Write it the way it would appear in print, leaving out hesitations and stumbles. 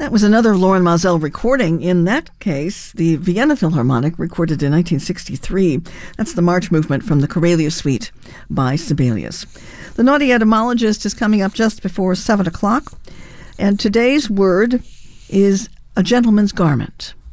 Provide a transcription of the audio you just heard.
That was another Lorin Maazel recording. In that case, the Vienna Philharmonic recorded in 1963. That's the March Movement from the Corelia Suite by Sibelius. The Naughty Etymologist is coming up just before 7 o'clock. And today's word is a gentleman's garment.